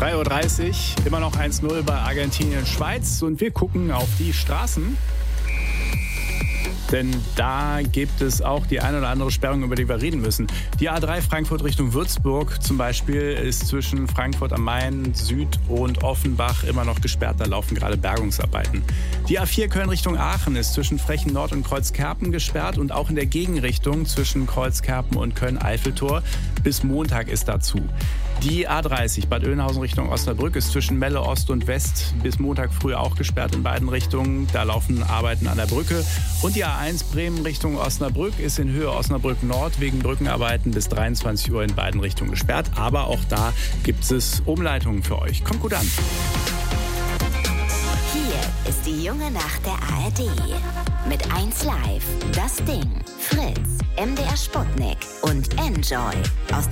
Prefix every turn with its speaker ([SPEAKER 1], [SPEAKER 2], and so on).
[SPEAKER 1] 3:30 Uhr, immer noch 1:0 bei Argentinien-Schweiz und wir gucken auf die Straßen. Denn da gibt es auch die eine oder andere Sperrung, über die wir reden müssen. Die A3 Frankfurt Richtung Würzburg zum Beispiel ist zwischen Frankfurt am Main, Süd und Offenbach immer noch gesperrt. Da laufen gerade Bergungsarbeiten. Die A4 Köln Richtung Aachen ist zwischen Frechen Nord und Kreuzkerpen gesperrt und auch in der Gegenrichtung zwischen Kreuzkerpen und Köln-Eiffeltor. Bis Montag ist dazu. Die A30 Bad Oeynhausen Richtung Osnabrück ist zwischen Melle Ost und West bis Montag früh auch gesperrt in beiden Richtungen. Da laufen Arbeiten an der Brücke. Und die A1 Bremen Richtung Osnabrück ist in Höhe Osnabrück Nord wegen Brückenarbeiten bis 23 Uhr in beiden Richtungen gesperrt. Aber auch da gibt es Umleitungen für euch. Kommt gut an.
[SPEAKER 2] Hier ist die junge Nacht der ARD. Mit 1 Live, Das Ding, Fritz, MDR Sputnik und Enjoy aus